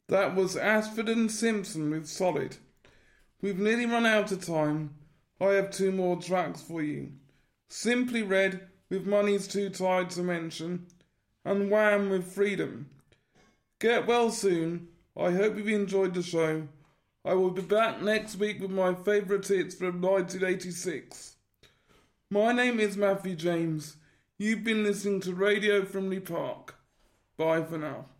That was Ashford and Simpson with Solid. We've nearly run out of time. I have two more tracks for you. Simply Red with Money's Too Tired to Mention, and Wham with Freedom. Get well soon. I hope you've enjoyed the show. I will be back next week with my favourite hits from 1986. My name is Matthew James. You've been listening to Radio Frimley Park. Bye for now.